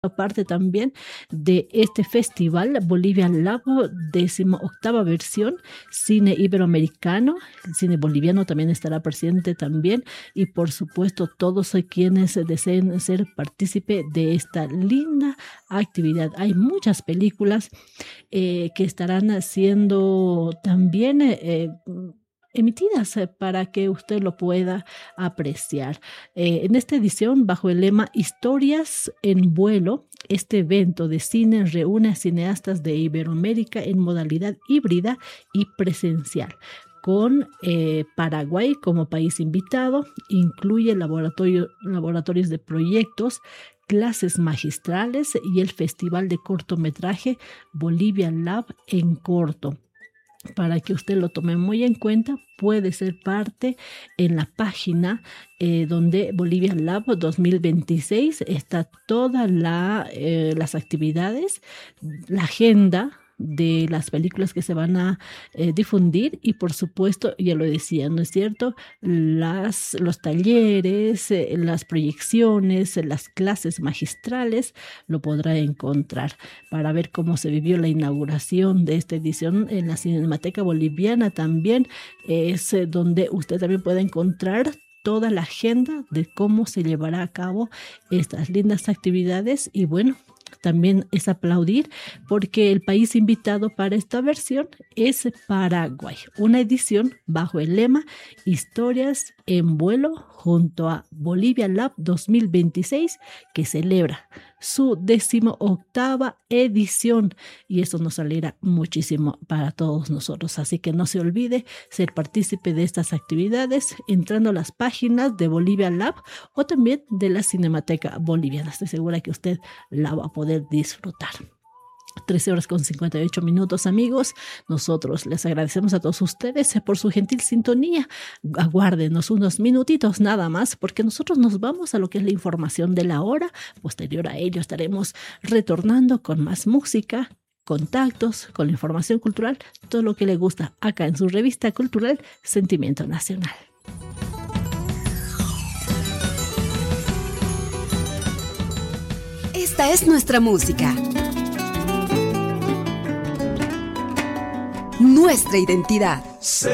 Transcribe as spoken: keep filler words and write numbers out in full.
parte también de este festival Bolivian Lab, décimo octava versión, cine iberoamericano, el cine boliviano también estará presente también, y por supuesto todos quienes deseen ser partícipe de esta linda actividad. Hay muchas películas eh, que estarán siendo también eh, emitidas eh, para que usted lo pueda apreciar. Eh, en esta edición, bajo el lema Historias en Vuelo, este evento de cine reúne a cineastas de Iberoamérica en modalidad híbrida y presencial. Con eh, Paraguay como país invitado, incluye laboratorio, laboratorios de proyectos, clases magistrales y el Festival de Cortometraje Bolivian Lab en corto. Para que usted lo tome muy en cuenta, puede ser parte en la página eh, donde Bolivian Lab dos mil veintiséis está todas la, eh, las actividades, la agenda de las películas que se van a eh, difundir y por supuesto, ya lo decía, ¿no es cierto? Las, los talleres, eh, las proyecciones, eh, las clases magistrales, lo podrá encontrar para ver cómo se vivió la inauguración de esta edición en la Cinemateca Boliviana. También eh, es eh, donde usted también puede encontrar toda la agenda de cómo se llevará a cabo estas lindas actividades. Y bueno, también es aplaudir porque el país invitado para esta versión es Paraguay, una edición bajo el lema Historias en Vuelo junto a Bolivian Lab dos mil veintiséis, que celebra su decimoctava edición, y eso nos alegra muchísimo para todos nosotros. Así que no se olvide ser partícipe de estas actividades entrando a las páginas de Bolivian Lab o también de la Cinemateca Boliviana. Estoy segura que usted la va a poder disfrutar. trece horas con cincuenta y ocho minutos, amigos. Nosotros les agradecemos a todos ustedes por su gentil sintonía. Aguárdenos unos minutitos nada más, porque nosotros nos vamos a lo que es la información de la hora. Posterior a ello estaremos retornando con más música, contactos, con la información cultural, todo lo que le gusta acá en su revista cultural Sentimiento Nacional. Esta es nuestra música, nuestra identidad.